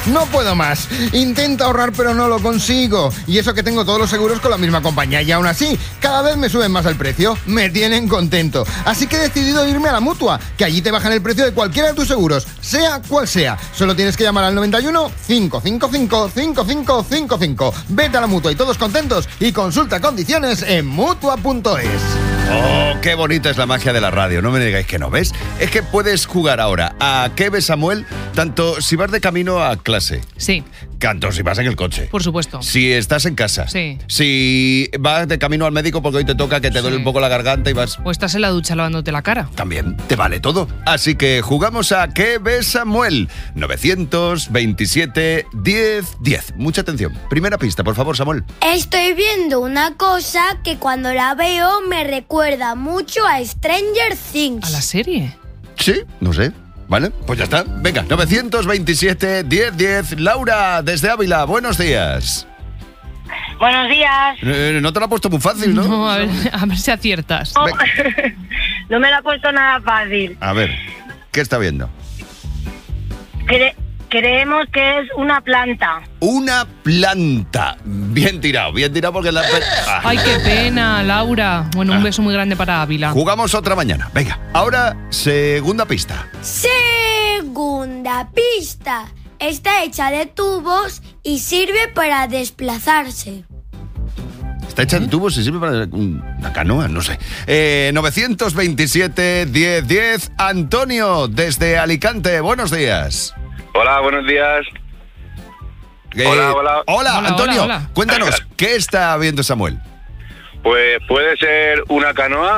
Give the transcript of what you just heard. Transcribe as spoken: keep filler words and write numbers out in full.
No puedo más. Intento ahorrar pero no lo consigo. Y eso que tengo todos los seguros con la misma compañía. Y aún así, cada vez me suben más el precio. Me tienen contento. Así que he decidido irme a la Mutua, que allí te bajan el precio de cualquiera de tus seguros, sea cual sea. Solo tienes que llamar al noventa y uno, cinco cinco cinco, cinco cinco cinco cinco. Vete a la Mutua y todos contentos y consulta condiciones en mutua punto es. Oh, qué bonita es la magia de la radio, no me digáis que no, ¿ves? Es que puedes jugar ahora a ¿Qué ves, Samuel? Tanto si vas de camino a clase. Sí. Tanto si vas en el coche. Por supuesto. Si estás en casa. Sí. Si vas de camino al médico porque hoy te toca que te sí. duele un poco la garganta y vas... O estás en la ducha lavándote la cara. También te vale todo. Así que jugamos a ¿Qué ves, Samuel? novecientos veintisiete, diez, diez. Mucha atención. Primera pista, por favor, Samuel. Estoy viendo una cosa que cuando la veo me recuerda mucho a Stranger Things. ¿A la serie? Sí, no sé. Vale, pues ya está. Venga, novecientos veintisiete, diez, diez. Laura, desde Ávila, buenos días. Buenos días. Eh, no te lo ha puesto muy fácil, ¿no? No, a ver, a ver si aciertas. No, no me lo ha puesto nada fácil. A ver, ¿qué está viendo? Cre- creemos que es una planta. Una planta. Bien tirado, bien tirado porque la... Ah. Ay, qué pena, Laura. Bueno, un beso muy grande para Ávila. Jugamos otra mañana. Venga, ahora segunda pista. Segunda pista. Está hecha de tubos y sirve para desplazarse. Está hecha de tubos y sirve para una canoa, no sé. Eh, novecientos veintisiete, diez, diez. Antonio, desde Alicante, buenos días. Hola, buenos días. Eh, hola, hola. Hola, Hola, Antonio. hola, hola. Cuéntanos, ¿qué está viendo Samuel? Pues puede ser una canoa